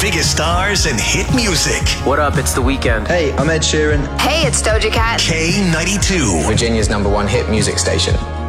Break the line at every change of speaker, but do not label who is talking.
biggest stars and hit music.
What up? It's The Weeknd.
Hey, I'm Ed Sheeran.
Hey, it's Doja Cat.
K92.
Virginia's #1 hit music station.